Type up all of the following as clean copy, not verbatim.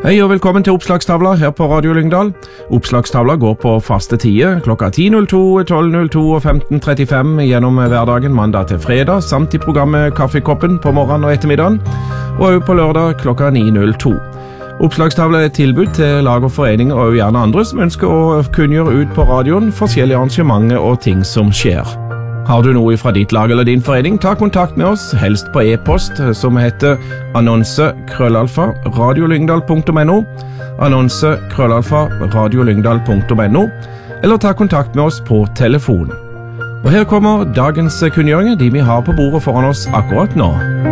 Hei og velkommen til Oppslagstavla her på Radio Lyngdal. Oppslagstavla går på faste tider klokka 10.02, 12.02 og 15.35 gjennom hverdagen mandag til fredag, samt i programmet Kaffekoppen på morgenen og ettermiddagen, og også på lørdag klokka 9.02. Oppslagstavla er et tilbud til lag og foreninger og gjerne andre som ønsker å kunngjøre ut på radioen forskjellige arrangementer og ting som skjer. Har du noe fra ditt lag eller din forening, ta kontakt med oss, helst på e-post som heter annonse@radiolyngdal.no, annonse@radiolyngdal.no, eller ta kontakt med oss på telefon. Og her kommer dagens kunngjøringer, de vi har på bordet foran oss akkurat nå.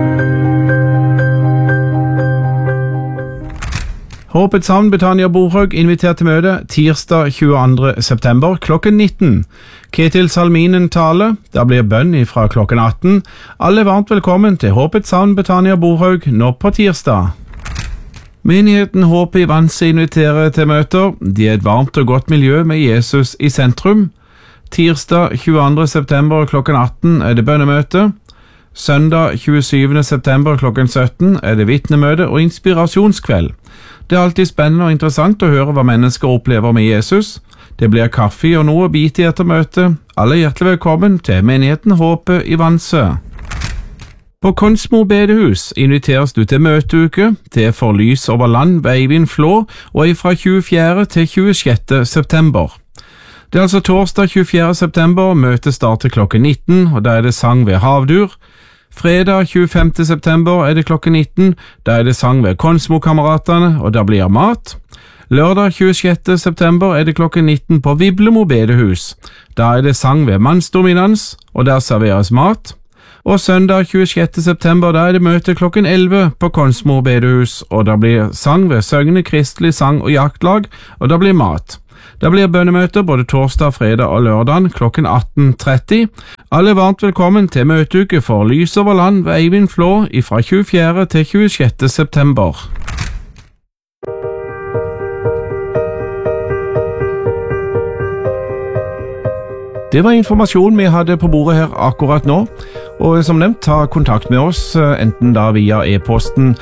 Håpets Havn Betania Borhaug invitert til møte tirsdag 22. september klokken 19. Ketil Salminen taler, da blir bønn fra klokken 18. Alle er varmt velkommen til Håpets Havn Betania Borhaug nå på tirsdag. Menigheten Håp i Vanse inviterer til møter. De er et varmt og godt miljø med Jesus i sentrum. Tirsdag 22. september klokken 18 er det bønnemøte. Søndag 27. september klokken 17 er det vitnemøte og inspirasjonskveld. Det er alltid spennende og interessant å høre hva mennesker opplever med Jesus. Det blir kaffe og noe å bite i etter møtet. Alle hjertelig velkommen til menigheten Håpet i Vanse. På Konsmo bedehus inviteres du til møteuke. Det for lys over land ved Eivind Flå og er fra 24. til 26. september. Det er altså torsdag 24. september, møtet starter klokken 19, og da er det sang ved Havdur. Fredag 25. september er det klokken 19, da er det sang ved Konsmo-kameratene, og da blir mat. Lørdag 26. september er det klokken 19 på Viblemo bedehus. Da er det sang ved Mannsdominans, og der serveres mat. Og søndag 26. september da er det møte klokken 11 på Konsmo bedehus, og da blir sang ved Søgne Kristelig sang- og jaktlag, og da blir mat. Det blir bønnemøter både torsdag, fredag og lørdag klokken 18.30. Alle er varmt velkommen til møteuke for lys over land ved Eivind Flå fra 24. til 26. september. Det var informasjon vi hadde på bordet her akkurat nå, og som nevnt, ta kontakt med oss, enten da via e-posten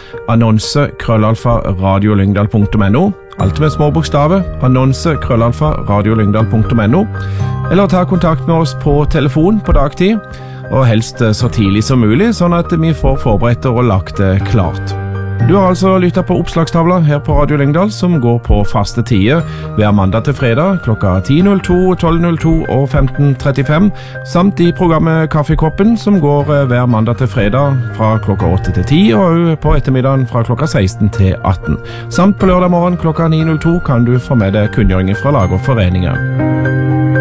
annonse@radiolyngdal.no, alt med små bokstaver, annonse@radiolyngdal.no, eller ta kontakt med oss på telefon på dagtid, og helst så tidlig som mulig, sånn at vi får forberedt og lagt det klart. Du har altså lyttet på Oppslagstavla her på Radio Lyngdal, som går på faste tider hver mandag til fredag klokka 10.02, 12.02 og 15.35, samt i programmet Kaffekoppen, som går hver mandag til fredag fra klokka 8 til 10, og på ettermiddagen fra klokka 16 til 18. Samt på lørdag morgen klokka 9.02 kan du få med deg kunngjøringer fra lag og foreninger.